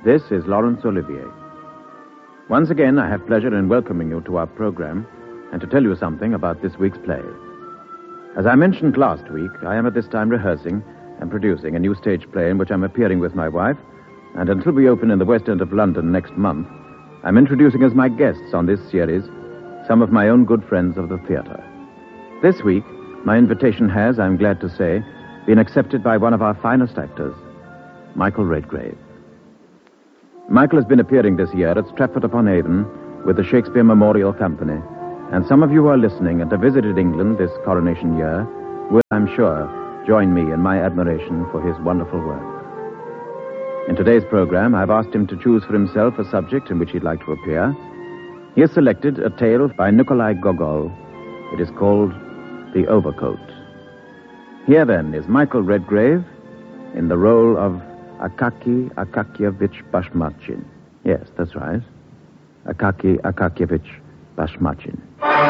This is Laurence Olivier. Once again, I have pleasure in welcoming you to our program and to tell you something about this week's play. As I mentioned last week, I am at this time rehearsing and producing a new stage play in which I'm appearing with my wife, and until we open in the West End of London next month, I'm introducing as my guests on this series some of my own good friends of the theater. This week, my invitation has, I'm glad to say, been accepted by one of our finest actors, Michael Redgrave. Michael has been appearing this year at Stratford-upon-Avon with the Shakespeare Memorial Company, and some of you who are listening and have visited England this coronation year will, I'm sure, join me in my admiration for his wonderful work. In today's program, I've asked him to choose for himself a subject in which he'd like to appear. He has selected a tale by Nikolai Gogol. It is called The Overcoat. Here, then, is Michael Redgrave in the role of Akaky Akakievich Bashmachin. Yes, that's right. Akaky Akakievich Bashmachin.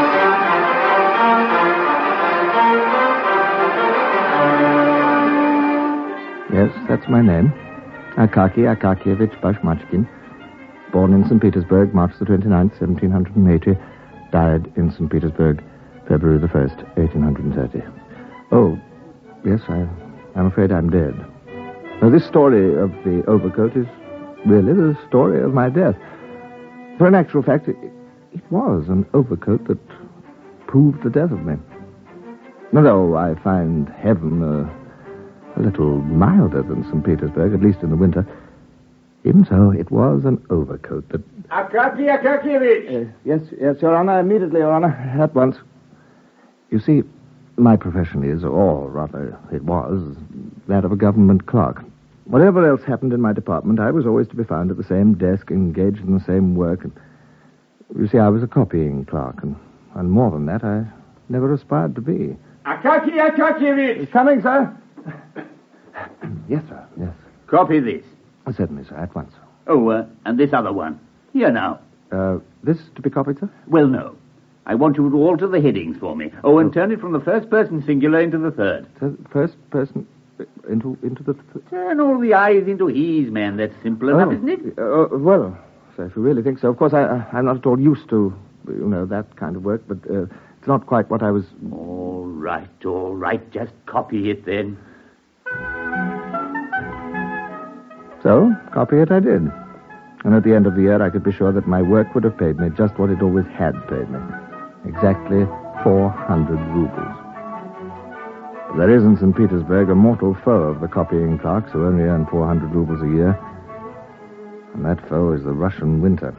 Yes, that's my name. Akaky Akakievich Bashmachkin. Born in St. Petersburg, March the 29th, 1780. Died in St. Petersburg, February the 1st, 1830. Oh, yes, I'm afraid I'm dead. Now, this story of the overcoat is really the story of my death. For in actual fact, it was an overcoat that proved the death of me. Although I find heaven a little milder than St. Petersburg, at least in the winter, even so, it was an overcoat that... Akaky Akakievich! Yes, Your Honor, immediately, Your Honor, at once. You see, my profession is, or rather, it was, that of a government clerk. Whatever else happened in my department, I was always to be found at the same desk, engaged in the same work. And you see, I was a copying clerk, and more than that, I never aspired to be. Akaky Akakievich! Coming, sir. Yes, sir, yes. Copy this. Certainly, sir, at once. Oh, and this other one. Here now. This to be copied, sir? Well, no. I want you to alter the headings for me. Oh, and turn it from the first person singular into the third. First person into the... Turn all the I's into he's, man. That's simple enough, isn't it? Well, sir, if you really think so. Of course, I'm not at all used to, that kind of work, but it's not quite what I was... All right. Just copy it, then. So, copy it I did. And at the end of the year, I could be sure that my work would have paid me just what it always had paid me. Exactly 400 rubles. There is in St. Petersburg a mortal foe of the copying clerks who only earn 400 rubles a year. And that foe is the Russian winter.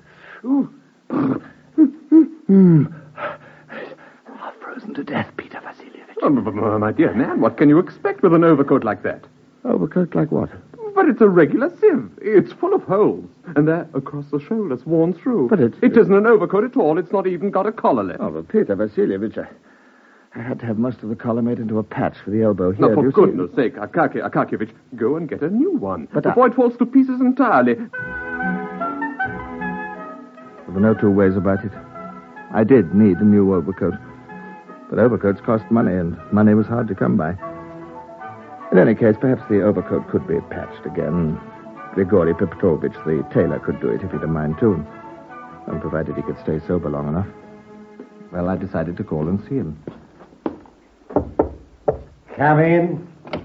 I've frozen to death, Peter Vasilievich. Oh, my dear man, what can you expect with an overcoat like that? Overcoat like what? But it's a regular sieve. It's full of holes. And there, across the shoulders, worn through. But it isn't an overcoat at all. It's not even got a collar left. Oh, but Peter Vasilievich, I had to have most of the collar made into a patch for the elbow here. Now, for goodness sake, Akaky Akakievich, go and get a new one. But before it falls to pieces entirely. There were no two ways about it. I did need a new overcoat. But overcoats cost money, and money was hard to come by. In any case, perhaps the overcoat could be patched again. Grigory Petrovich, the tailor, could do it if he'd a mind to. And provided he could stay sober long enough. Well, I decided to call and see him. Come in.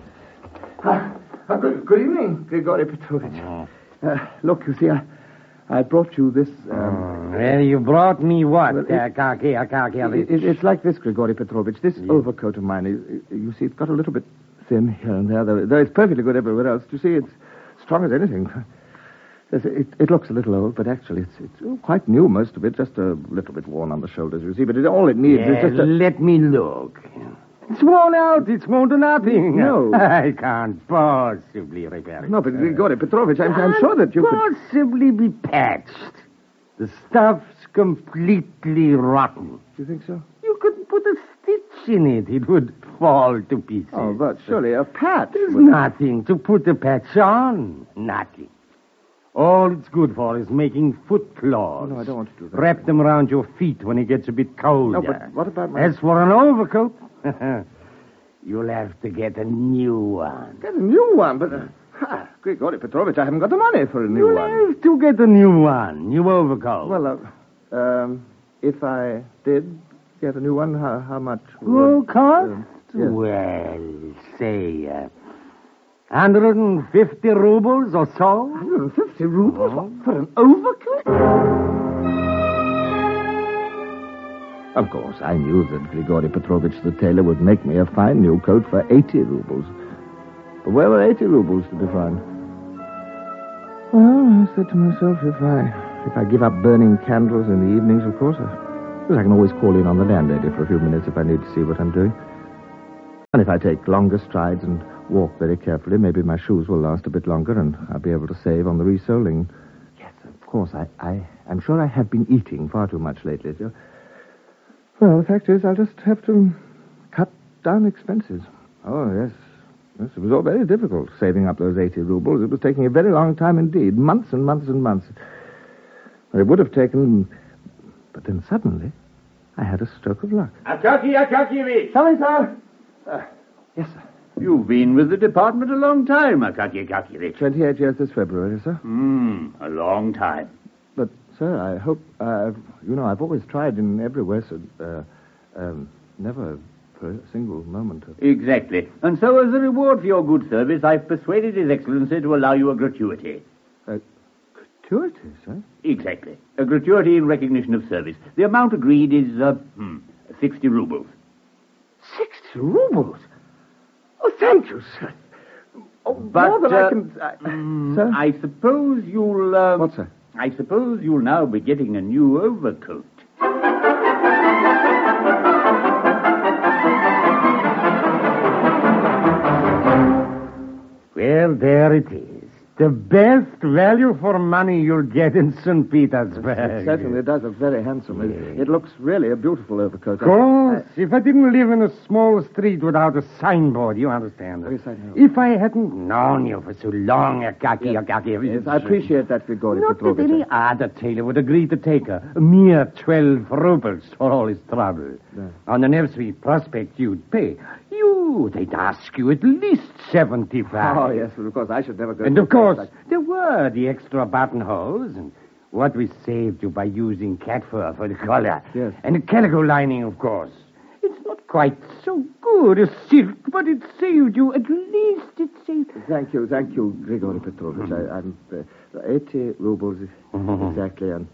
Good evening, Grigory Petrovich. Look, you see, I brought you this... Well, you brought me what, Akaky Akakievich? It's like this, Grigory Petrovich. This overcoat of mine, you see, it's got a little bit thin here and there, though it's perfectly good everywhere else. You see, it's strong as anything. It looks a little old, but actually it's quite new, most of it. Just a little bit worn on the shoulders, you see. But all it needs is just Let me look. It's worn out. It's worn to nothing. No. I can't possibly repair it. No, but Grigory Petrovich, I'm sure that you could... possibly be patched. The stuff's completely rotten. You think so? You could put a stitch in it. It would fall to pieces. Oh, but surely a patch. There's nothing to put the patch on. Nothing. All it's good for is making foot claws. No, I don't want to do that. Wrap them around your feet when it gets a bit colder. No, but what about my... As for an overcoat, you'll have to get a new one. Get a new one, but Grigory Petrovich, I haven't got the money for a new You one. have to get a new one. New overcoat. Well, if I did get a new one, how much? Will cost? Yes. Well, say, 150 rubles or so. 150 rubles for an overcoat? Of course, I knew that Grigory Petrovich the tailor would make me a fine new coat for 80 rubles. But where were 80 rubles to be found? Well, I said to myself, if I give up burning candles in the evenings, of course, I can always call in on the landlady for a few minutes if I need to see what I'm doing. And if I take longer strides and walk very carefully, maybe my shoes will last a bit longer and I'll be able to save on the resoling. Yes, of course, I'm sure I have been eating far too much lately. Well, the fact is, I'll just have to cut down expenses. Oh, yes. Yes, it was all very difficult, saving up those 80 rubles. It was taking a very long time indeed, months and months and months. Well, it would have taken... But then suddenly, I had a stroke of luck. Akaky Akakievich! Sorry, sir. Yes, sir. You've been with the department a long time, Akaky Akakievich. 28 years this February, sir. A long time. But, sir, I hope... I've always tried in every way, so... never... for a single moment. Exactly. And so, as a reward for your good service, I've persuaded His Excellency to allow you a gratuity. Gratuity, sir? Exactly. A gratuity in recognition of service. The amount agreed is, 60 rubles. 60 rubles? Oh, thank you, sir. Oh, But, more than I can... sir? I suppose you'll, What, sir? I suppose you'll now be getting a new overcoat. Well, there it is. The best value for money you'll get in St. Petersburg. It certainly does look very handsome. It looks really a beautiful overcoat. Of course, if I didn't live in a small street without a signboard, you understand. Yes, I know. If I hadn't known you for so long, Akaky Akakievich. Yes, I appreciate that, Grigory Not that Petrovich. any other tailor would agree to take a mere 12 rubles for all his trouble. No. On the Nevsky Prospect, you'd pay. They'd ask you at least 75. Oh, yes, well, of course, I should never go... And to of a place course, like- there were the extra buttonholes and what we saved you by using cat fur for the collar. Yes. And the calico lining, of course. It's not quite so good as silk, but it saved you. At least it saved... Thank you, Grigory Petrovich. I'm 80 rubles exactly, and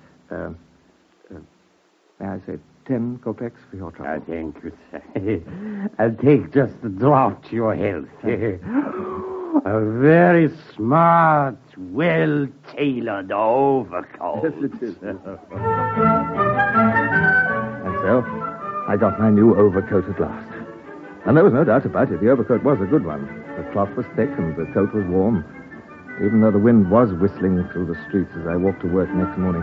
may I say 10 kopecks for your trouble. Thank you, sir. I'll take just a drop to your health. A very smart, well-tailored overcoat. Yes, it is. And so, I got my new overcoat at last. And there was no doubt about it. The overcoat was a good one. The cloth was thick and the coat was warm, even though the wind was whistling through the streets as I walked to work next morning.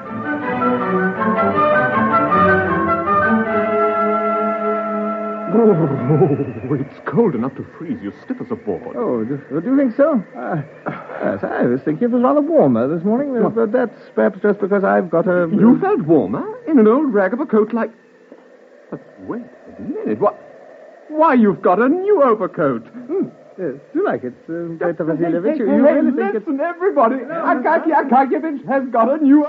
Oh, it's cold enough to freeze you stiff as a board. Oh, do you think so? Yes, I was thinking it was rather warmer this morning, but that's perhaps just because I've got a... You felt warmer in an old rag of a coat like... But wait a minute. Why, you've got a new overcoat. Yes, do you like it, Peter Vasilievich? You Hey, really think it's... listen, everybody. Akaky Akakievich has got a new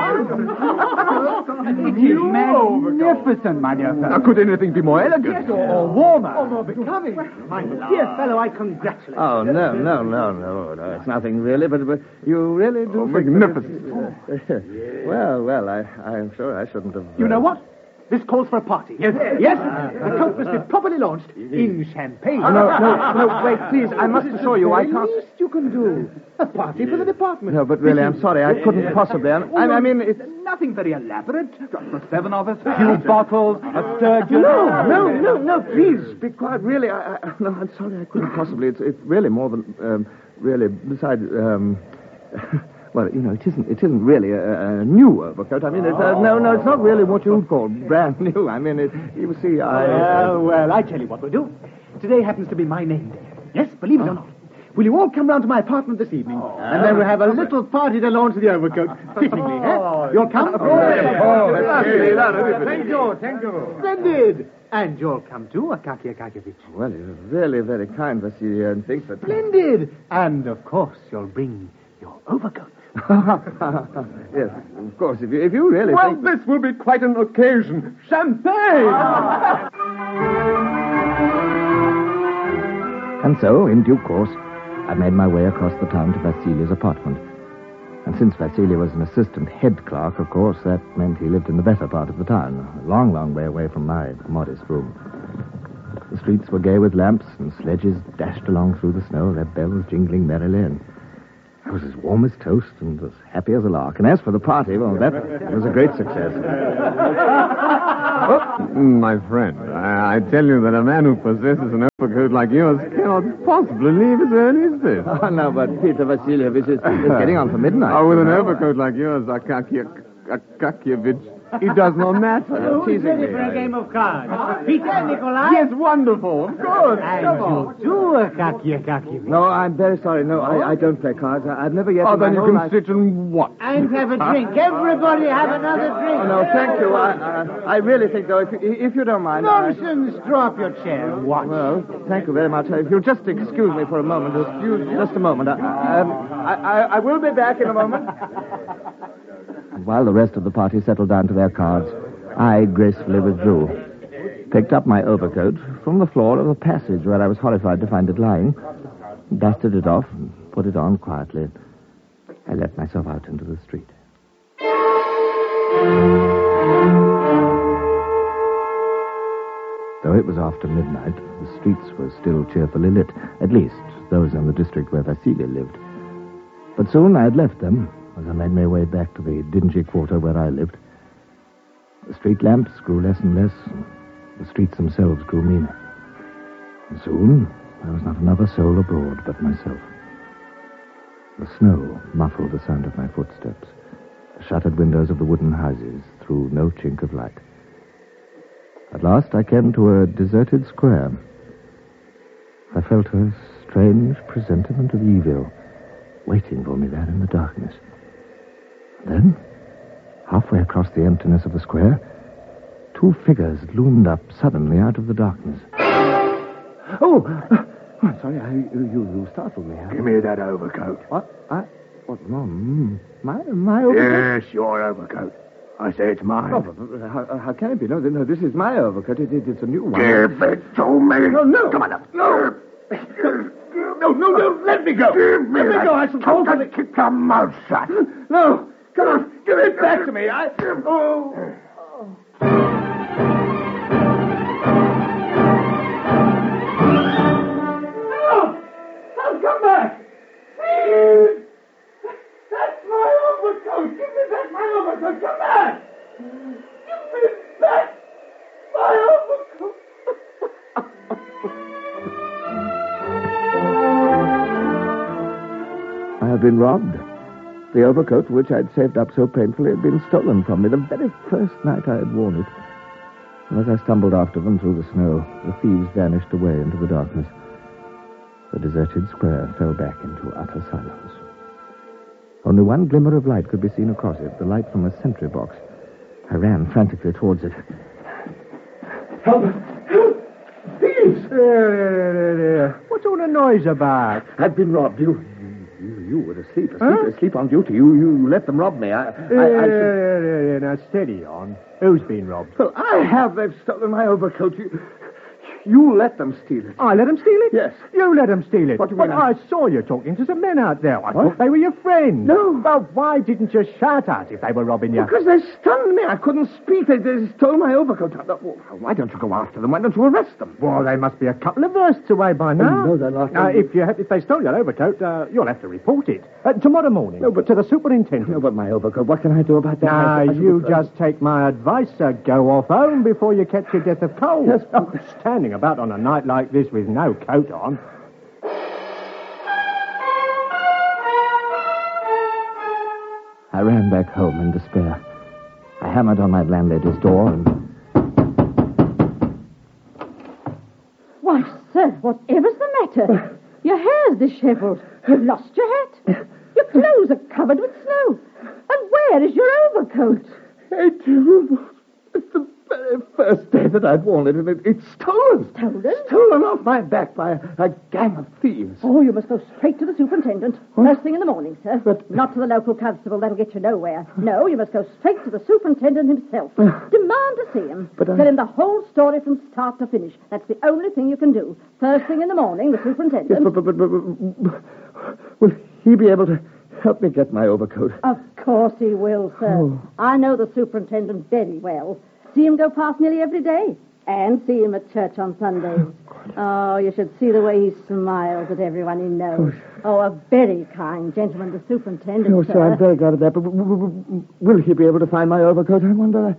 Magnificent, my dear fellow. Now, could anything be more elegant? Or warmer. Or more becoming. My dear fellow, I congratulate you. Oh, no, it's nothing really, but you really do... Magnificent. Well, I'm sure I shouldn't have... You know what? This calls for a party. Yes? The coat must be properly launched in champagne. No, wait, please, I must assure you, I The can't... least you can do. A party for the department. No, but really, I'm sorry, I couldn't possibly... I mean, it's... Nothing very elaborate. Just for 7 of us. A few bottles, a sturgeon. No, please, be quiet. Really, no, I'm sorry, I couldn't possibly. It's really more than, really, besides, well, you know, it isn't really a new overcoat. I mean, it's, no, it's not really what you'd call brand new. I mean, you see, Well, I tell you what we'll do. Today happens to be my name day. Yes, believe it or not. Will you all come round to my apartment this evening? And then we'll have a little party to launch the overcoat. Fittingly, eh? You'll come? Thank you. Splendid. And you'll come too, Akaky Akakevich. Well, you're really very kind, Vasily, and think that... Splendid! And, of course, you'll bring your overcoat. Yes, of course, if you really Well, think... this will be quite an occasion. Champagne! And so, in due course, I made my way across the town to Vasily's apartment. And since Vasily was an assistant head clerk, of course, that meant he lived in the better part of the town, a long, long way away from my modest room. The streets were gay with lamps, and sledges dashed along through the snow, their bells jingling merrily, and I was as warm as toast and as happy as a lark. And as for the party, well, that was a great success. My friend, I tell you that a man who possesses an overcoat like yours cannot possibly leave as early as this. Oh, no, but Peter Vasilievich is getting on for midnight. Oh, with an overcoat like yours, Akakievich, it does not matter. Who's ready for a game of cards? Peter, Nikolai? Yes, wonderful. Of course. And you too, Akaky Akakevich. No, I'm very sorry. No, I don't play cards. I've never yet... Oh, in my then you whole can life- sit and watch. And have a drink. Everybody have another drink. Oh, no, thank you. I really think, though, if you don't mind... Nonsense. Draw up your chair and watch. Well, thank you very much. If you'll just excuse me for a moment. Just a moment. I will be back in a moment. While the rest of the party settled down to their cards, I gracefully withdrew, picked up my overcoat from the floor of the passage where I was horrified to find it lying, dusted it off, and put it on quietly. I let myself out into the street. Though it was after midnight, the streets were still cheerfully lit, at least those in the district where Vasily lived. But soon I had left them, as I made my way back to the dingy quarter where I lived. The street lamps grew less and less, and the streets themselves grew meaner. And soon, there was not another soul abroad but myself. The snow muffled the sound of my footsteps. The shuttered windows of the wooden houses threw no chink of light. At last I came to a deserted square. I felt a strange presentiment of evil waiting for me there in the darkness. Then, halfway across the emptiness of the square, two figures loomed up suddenly out of the darkness. Oh, I'm sorry, you startled me. Give me that overcoat. What? What? No, my overcoat? Yes, your overcoat. I say it's mine. Oh, but how can it be? No, this is my overcoat. It's a new one. Give it to me. No. Come on up. No. No, let me go. Give me Let me go, I suppose. Got to keep your mouth shut. No, come on, give it back to me. Come back! Please! That's my overcoat! Give me back my overcoat! Come back! Give me back my overcoat! I had been robbed. The overcoat, which I'd saved up so painfully, had been stolen from me the very first night I had worn it. And as I stumbled after them through the snow, the thieves vanished away into the darkness. The deserted square fell back into utter silence. Only one glimmer of light could be seen across it, the light from a sentry box. I ran frantically towards it. Help! Thieves! What's all the noise about? I've been robbed. You were asleep on duty. You let them rob me. Now, steady on. Who's been robbed? Well, I have. They've stolen my overcoat. You let them steal it. I let them steal it? Yes. You let them steal it? What do you mean? But I saw you talking to some men out there. I thought they were your friends. No. Well, why didn't you shout out if they were robbing you? Because they stunned me. I couldn't speak. They stole my overcoat. Why don't you go after them? Why don't you arrest them? Well, they must be a couple of versts away by now. No, they're not. If they stole your overcoat, you'll have to report it. Tomorrow morning. No, but- to the superintendent. No, but my overcoat. What can I do about that? Now, I should you prefer- just take my advice, sir. Go off home before you catch your death of cold. Yes. Standing about on a night like this with no coat on. I ran back home in despair. I hammered on my landlady's door and... Why, sir, whatever's the matter? Your hair's dishevelled. You've lost your hat. Your clothes are covered with snow. And where is your overcoat? 80 rubles. It's the very first day that I'd worn it, and it's stolen. Stolen? Stolen off my back by a gang of thieves. Oh, you must go straight to the superintendent. First thing in the morning, sir. But- Not to the local constable. That'll get you nowhere. No, you must go straight to the superintendent himself. Demand to see him. But I- Tell him the whole story from start to finish. That's the only thing you can do. First thing in the morning, the superintendent. Yes, but will he be able to help me get my overcoat? Of course he will, sir. Oh. I know the superintendent very well. See him go past nearly every day. And see him at church on Sundays. Oh, you should see the way he smiles at everyone he knows. Oh, a very kind gentleman, the superintendent, Oh, sir. sir, I'm very glad of that, but will he be able to find my overcoat? I wonder.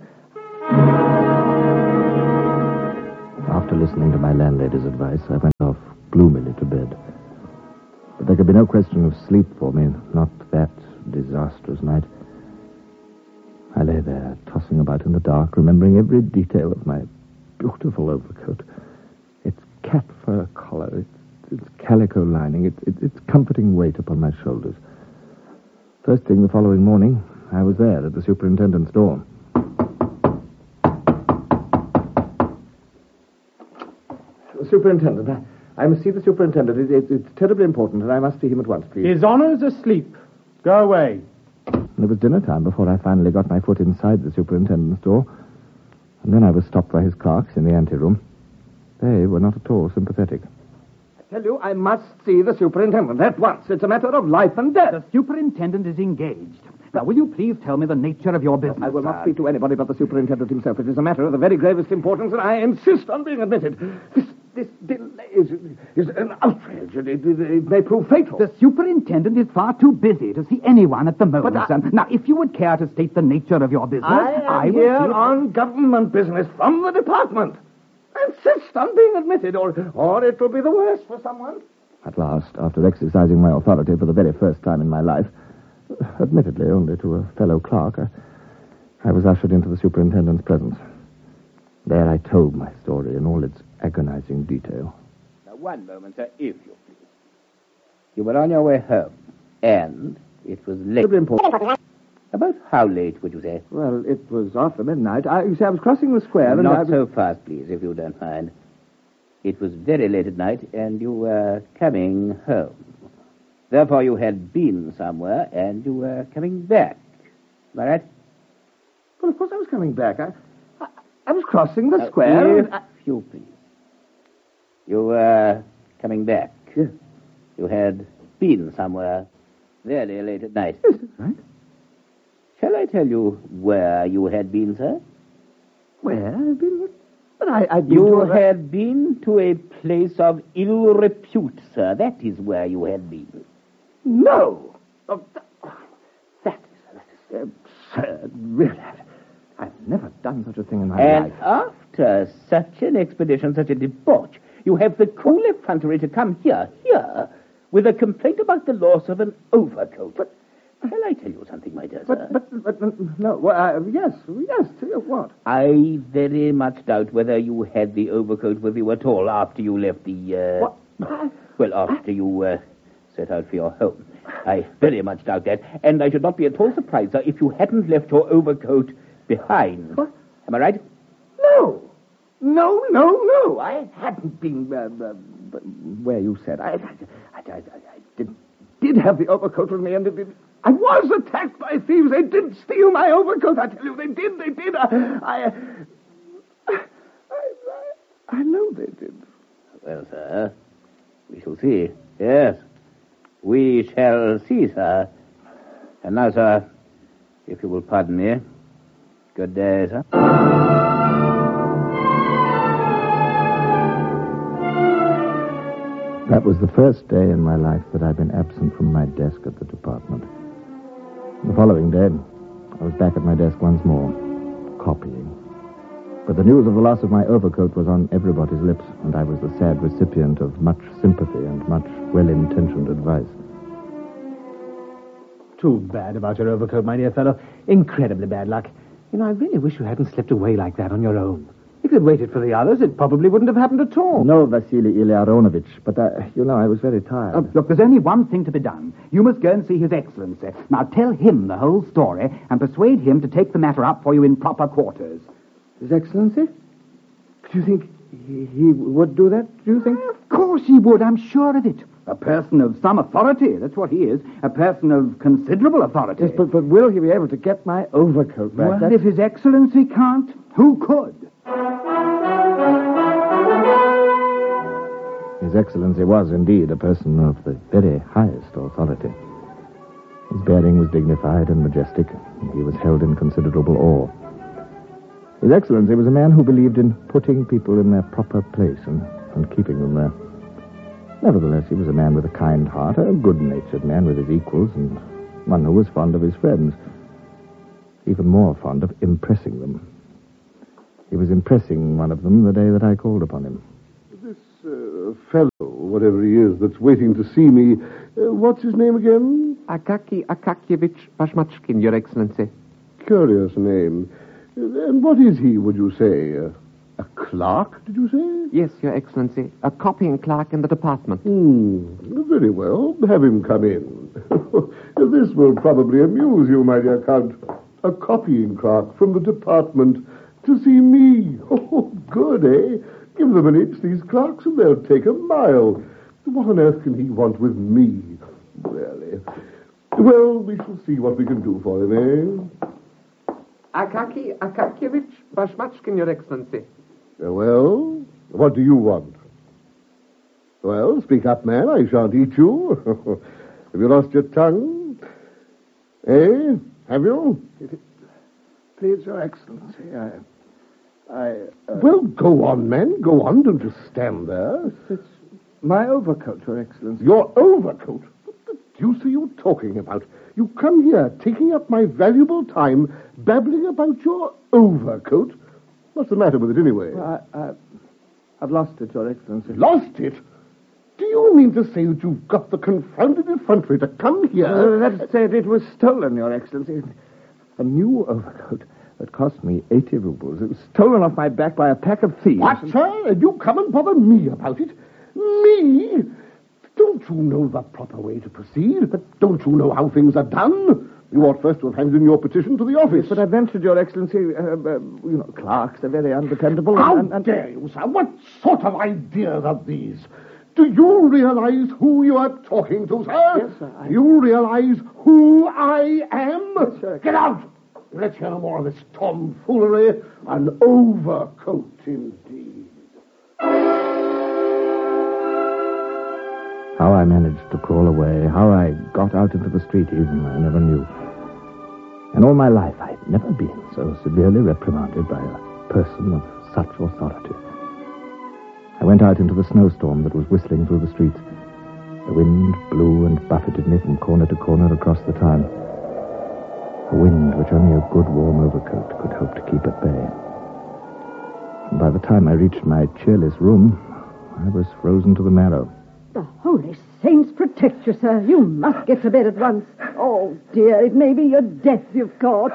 After listening to my landlady's advice, I went off gloomily to bed. But there could be no question of sleep for me, not that disastrous night. I lay there, tossing about in the dark, remembering every detail of my beautiful overcoat. Its cat fur collar, its calico lining, its comforting weight upon my shoulders. First thing the following morning, I was there at the superintendent's door. Superintendent, I must see the superintendent. It's terribly important, and I must see him at once, please. His Honour's asleep. Go away. It was dinner time before I finally got my foot inside the superintendent's door. And then I was stopped by his clerks in the anteroom. They were not at all sympathetic. I tell you, I must see the superintendent at once. It's a matter of life and death. The superintendent is engaged. Now, will you please tell me the nature of your business? I will not speak to anybody but the superintendent himself. It is a matter of the very gravest importance, and I insist on being admitted. This delay is an outrage. It may prove fatal. The superintendent is far too busy to see anyone at the moment, But sir. Now, if you would care to state the nature of your business, I am will here see if- on government business from the department. I insist on being admitted, or it will be the worse for someone. At last, after exercising my authority for the very first time in my life, admittedly only to a fellow clerk, I was ushered into the superintendent's presence. There I told my story in all its agonizing detail. Now, one moment, sir, if you please. You were on your way home, and it was late. Terribly important. About how late, would you say? Well, it was after midnight. You see, I was crossing the square, and Not so fast, please, if you don't mind. It was very late at night, and you were coming home. Therefore, you had been somewhere, and you were coming back. Am I right? Well, of course I was coming back. I was crossing the square. If you please. You were coming back. Yes. You had been somewhere very late at night. Yes, that's right. Shall I tell you where you had been, sir? Where? But I'd been You to a- had been to a place of ill repute, sir. That is where you had been. No! Oh, that is absurd. Really, I've never done such a thing in my And life. after such an expedition, such a debauch, you have the cool effrontery to come here, with a complaint about the loss of an overcoat. But shall I tell you something, my dear sir? But no. Well, yes. What? I very much doubt whether you had the overcoat with you at all after you left the, What? Well, after you, set out for your home. I very much doubt that, and I should not be at all surprised, sir, if you hadn't left your overcoat behind. What? Am I right? No. I hadn't been where you said. I did have the overcoat with me, and I was attacked by thieves. They did steal my overcoat. I tell you, they did. I know they did. Well, sir, we shall see. Yes, we shall see, sir. And now, sir, if you will pardon me, good day, sir. That was the first day in my life that I'd been absent from my desk at the department. The following day, I was back at my desk once more, copying. But the news of the loss of my overcoat was on everybody's lips, and I was the sad recipient of much sympathy and much well-intentioned advice. Too bad about your overcoat, my dear fellow. Incredibly bad luck. You know, I really wish you hadn't slipped away like that on your own. If you'd waited for the others, it probably wouldn't have happened at all. No, Vasily Ilyaronovich, but, I was very tired. Look, there's only one thing to be done. You must go and see His Excellency. Now, tell him the whole story and persuade him to take the matter up for you in proper quarters. His Excellency? Do you think he would do that, do you think? Of course he would, I'm sure of it. A person of some authority, that's what he is. A person of considerable authority. Yes, but will he be able to get my overcoat back? Well, if His Excellency can't, who could? His Excellency was indeed a person of the very highest authority. His bearing was dignified and majestic, and he was held in considerable awe. His Excellency was a man who believed in putting people in their proper place and keeping them there. Nevertheless, he was a man with a kind heart, a good-natured man with his equals, and one who was fond of his friends, even more fond of impressing them. He was impressing one of them the day that I called upon him. This fellow, whatever he is, that's waiting to see me, what's his name again? Akaki Akakievich Bashmachkin, Your Excellency. Curious name. And what is he, would you say? A clerk, did you say? Yes, Your Excellency. A copying clerk in the department. Very well. Have him come in. This will probably amuse you, my dear Count. A copying clerk from the department to see me. Oh, good, eh? Give them an inch, these clerks, and they'll take a mile. What on earth can he want with me? Really? Well, we shall see what we can do for him, eh? Akaki Akakievich Bashmachkin, Your Excellency. Well, what do you want? Well, speak up, man. I shan't eat you. Have you lost your tongue? Eh? Have you? Please, Your Excellency, Well, go on, man. Go on. Don't just stand there. It's my overcoat, Your Excellency. Your overcoat? What the deuce are you talking about? You come here, taking up my valuable time, babbling about your overcoat. What's the matter with it, anyway? I've lost it, Your Excellency. Lost it? Do you mean to say that you've got the confounded effrontery to come here? That's it. It was stolen, Your Excellency. A new overcoat that cost me 80 rubles. It was stolen off my back by a pack of thieves. What, sir? And you come and bother me about it? Me? Don't you know the proper way to proceed? But don't you know how things are done? You ought first to have handed in your petition to the office. But I ventured, Your Excellency, clerks are very undependable. How dare you, sir? What sort of ideas are these? Do you realize who you are talking to, sir? Yes, sir. Do you realize who I am? Yes, sir. Get out! Let's hear no more of this tomfoolery. An overcoat, indeed. How I managed to crawl away, how I got out into the street even, I never knew. In all my life, I'd never been so severely reprimanded by a person of such authority. I went out into the snowstorm that was whistling through the streets. The wind blew and buffeted me from corner to corner across the town. A wind which only a good warm overcoat could hope to keep at bay. And by the time I reached my cheerless room, I was frozen to the marrow. The holy saints protect you, sir. You must get to bed at once. Oh, dear, it may be your death you've caught.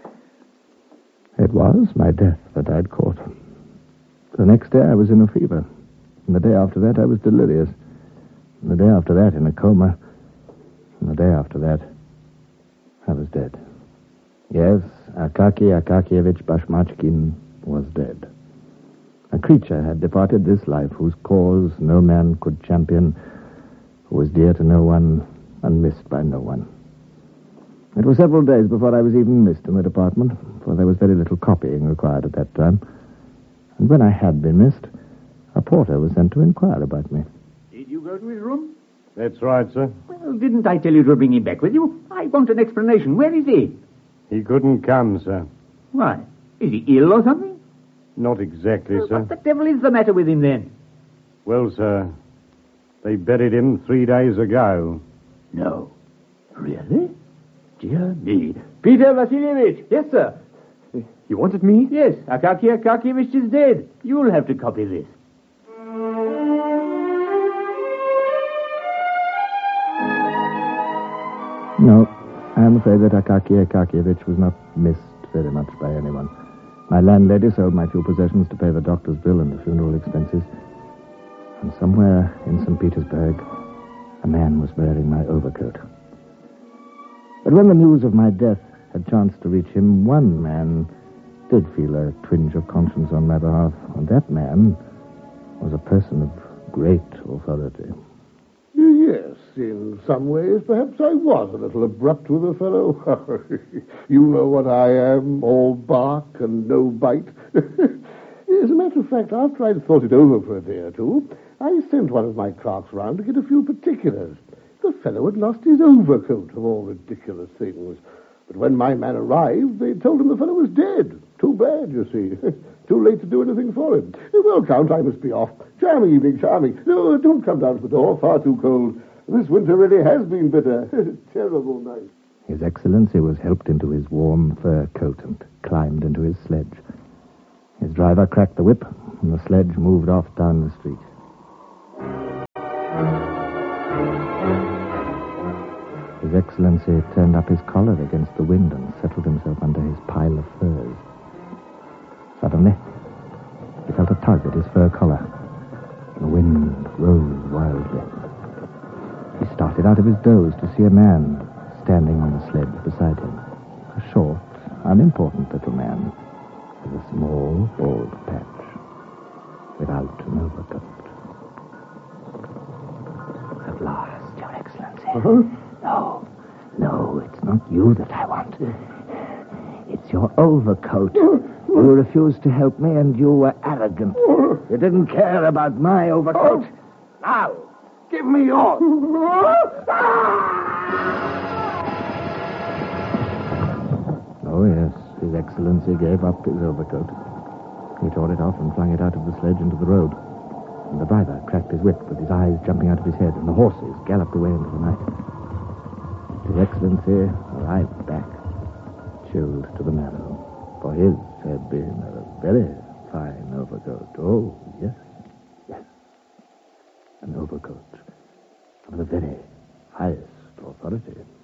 It was my death that I'd caught. The next day I was in a fever. And the day after that I was delirious. And the day after that in a coma. And the day after that I was dead. Yes, Akaki Akakievich Bashmachkin was dead. A creature had departed this life whose cause no man could champion, who was dear to no one and missed by no one. It was several days before I was even missed in the department, for there was very little copying required at that time. And when I had been missed, a porter was sent to inquire about me. Did you go to his room? That's right, sir. Well, didn't I tell you to bring him back with you? I want an explanation. Where is he? He couldn't come, sir. Why? Is he ill or something? Not exactly, sir. What the devil is the matter with him, then? Well, sir, they buried him 3 days ago. No. Really? Dear me. Peter Vasilievich. Yes, sir. You wanted me? Yes, Akaki Akakievich is dead. You'll have to copy this. No, I am afraid that Akaki Akakievich was not missed very much by anyone. My landlady sold my few possessions to pay the doctor's bill and the funeral expenses. And somewhere in St. Petersburg, a man was wearing my overcoat. But when the news of my death had chanced to reach him, one man did feel a twinge of conscience on my behalf. And that man was a person of great authority. Yes, in some ways, perhaps I was a little abrupt with the fellow. You know what I am, all bark and no bite. As a matter of fact, after I'd thought it over for a day or two, I sent one of my clerks round to get a few particulars. The fellow had lost his overcoat, of all ridiculous things. But when my man arrived, they told him the fellow was dead. Too bad, you see. Too late to do anything for him. Well, Count, I must be off. Charming evening, charming. No, don't come down to the door. Far too cold. This winter really has been bitter. Terrible night. His Excellency was helped into his warm fur coat and climbed into his sledge. His driver cracked the whip, and the sledge moved off down the street. His Excellency turned up his collar against the wind and settled himself under his pile of furs. Suddenly, he felt a tug at his fur collar. The wind rose wildly. He started out of his doze to see a man standing on the sledge beside him. A short, unimportant little man with a small, bald patch, without an overcoat. At last, Your Excellency. Uh-huh. No, it's not you that I want. It's your overcoat. You refused to help me, and you were arrogant. You didn't care about my overcoat. Now, give me yours. Oh, yes, His Excellency gave up his overcoat. He tore it off and flung it out of the sledge into the road. And the driver cracked his whip with his eyes jumping out of his head, and the horses galloped away into the night. His Excellency arrived back, chilled to the marrow, for his had been a very fine overcoat. Oh, yes. An overcoat of the very highest authority.